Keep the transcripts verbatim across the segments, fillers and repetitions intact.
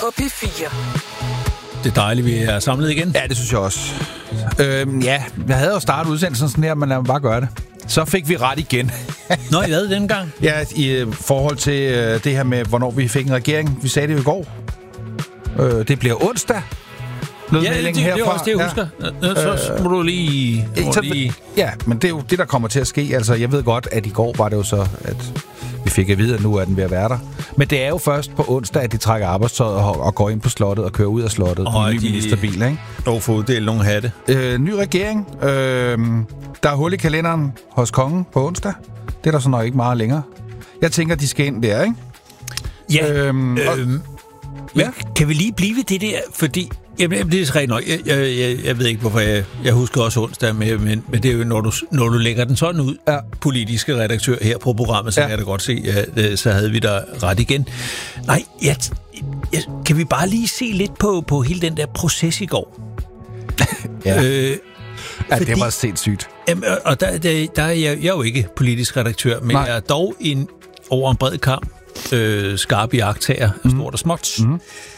på P fire. Det er dejligt, vi er samlet igen. Ja, det synes jeg også. Øhm, ja, jeg havde jo startet udsendelsen sådan her, men lad mig bare gøre det. Så fik vi ret igen. Nå, I hvad den gang? Ja, i øh, forhold til øh, det her med, hvornår vi fik en regering. Vi sagde det jo i går. Øh, det bliver onsdag. Ja, det, det er også det, jeg husker. Ja. Så må du lige... Må så, lige... Ja, men det er jo det, der kommer til at ske. Altså, jeg ved godt, at i går var det jo så, at vi fik at vide, at nu er den ved at være der. Men det er jo først på onsdag, at de trækker arbejdstøjet og, og går ind på slottet og kører ud af slottet. Og en ny de... ministerbil, ikke? Og få uddelt nogle hatte. Øh, ny regering. Øh, der er hul i kalenderen hos kongen på onsdag. Det er der så nok ikke meget længere. Jeg tænker, de skal ind der, ikke? Ja, øhm, og, øhm, ja. Kan vi lige blive ved det der? Fordi... Jamen, det er rigtig nok. Jeg, jeg, jeg, jeg ved ikke, hvorfor jeg... Jeg husker også onsdag, med, men, men det er jo, når du, når du lægger den sådan ud, ja. Politiske redaktør her på programmet, så ja. Kan jeg da godt se, at så havde vi da ret igen. Nej, jeg, jeg, kan vi bare lige se lidt på, på hele den der proces i går? ja. Øh, ja, det var sindssygt. Jamen, og der, der, der er jeg, jeg er jo ikke politisk redaktør, men Nej. Jeg er dog en, over en bred kamp øh, skarp iagttager af stort og småt. Mm.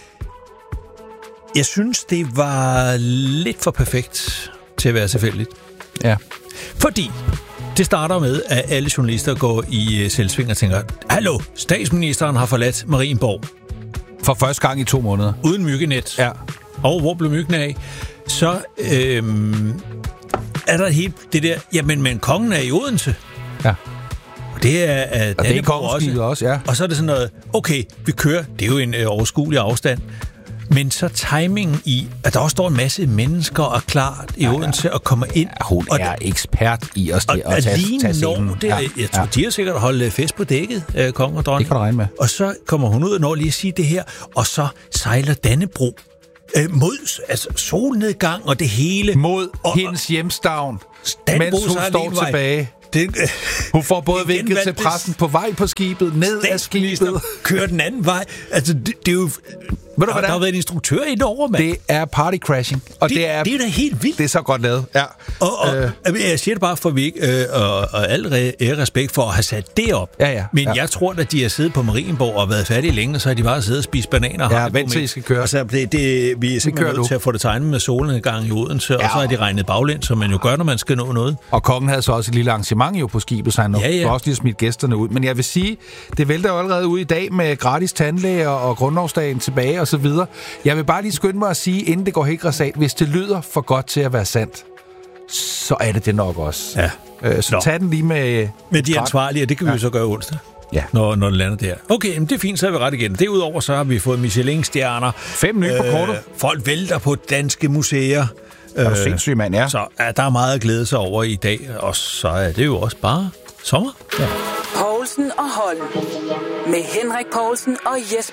Jeg synes, det var lidt for perfekt til at være tilfældigt. Ja. Fordi det starter med, at alle journalister går i selvsving og tænker, hallo, statsministeren har forladt Marienborg. For første gang i to måneder. Uden myggenet. Ja. Og hvor blev myggen af? Så øhm, er der helt det der, jamen, men kongen er i Odense. Ja. Og det er, at og det er kongeskibet også, ja. Og så er det sådan noget, okay, vi kører, det er jo en øh, overskuelig afstand. Men så timingen i, at der også står en masse mennesker og klar i ja, Odense ja. Og kommer ind. Ja, hun og er ekspert i at, og, at tage, lige tage scenen. Det, ja, jeg tror, ja. De har sikkert holdt fest på dækket, øh, kongen og dronning. Det kan du regne med. Og så kommer hun ud og når lige at sige det her, og så sejler Dannebro øh, mod altså solnedgang og det hele. Mod og, hendes hjemstavn, Dannebro, mens hun står tilbage. Det, hun får både vinket til pressen på vej på skibet, ned af skibet. Kører den anden vej. Altså, det, det er jo... Ved du, der, der har været en instruktør indover, mand. Det er party crashing. Og det, det, er, det er da helt vildt. Det er så godt lavet, ja. Og, og øh. jeg siger det bare for vi ikke, øh, og, og al re- respekt for at have sat det op. Ja, ja. Men ja. jeg tror, at de har siddet på Marienborg og været færdige længe, og så har de bare siddet og spist bananer. Ja, vent til I skal køre. Og så det, det, vi er simpelthen nødt til at få det tegnet med solnedgang i Odense, ja. Og så har de regnet baglænd, som man jo gør, når man skal nå noget. Og kongen havde så også et lille arrangement jo på skibet, så han ja, ja. også lige smidt gæsterne ud. Men jeg vil sige, det vælter jo allerede ud i dag med gratis tandlæger og grundlovsdagen tilbage og så videre. Jeg vil bare lige skynde mig at sige, inden det går helt græsat, hvis det lyder for godt til at være sandt, så er det det nok også. Ja. Øh, så Nå. tag den lige med... Med de ansvarlige, og det kan vi ja. jo så gøre onsdag. Ja. Når, når det lander der. Okay, men det er fint, så er vi ret igen. Derudover så har vi fået Michelin-stjerner. Fem nye øh, på kortet. Folk vælter på danske museer. Er du sindssyg, mand, ja. Så ja, der er meget at glæde sig over i dag, og så er det jo også bare sommer. Ja. Poulsen og Holm. Med Henrik Poulsen og Jesper